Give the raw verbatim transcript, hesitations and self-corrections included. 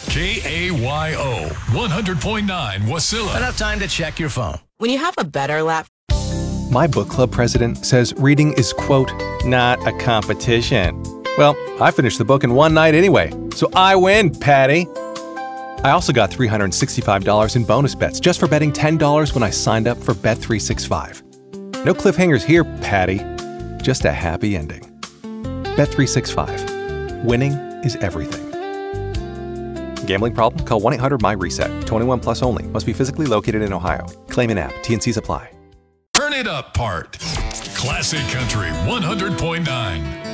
K A Y O, one hundred point nine Wasilla. Enough time to check your phone. When you have a better laptop. My book club president says reading is, quote, not a competition. Well, I finished the book in one night anyway, so I win, Patty. I also got three hundred sixty-five dollars in bonus bets just for betting ten dollars when I signed up for Bet three sixty-five. No cliffhangers here, Patty. Just a happy ending. Bet three sixty-five. Winning is everything. Gambling problem? Call one eight hundred my reset. twenty-one plus only. Must be physically located in Ohio. Claim in app. T N Cs apply. Turn it up part. Classic Country one hundred point nine.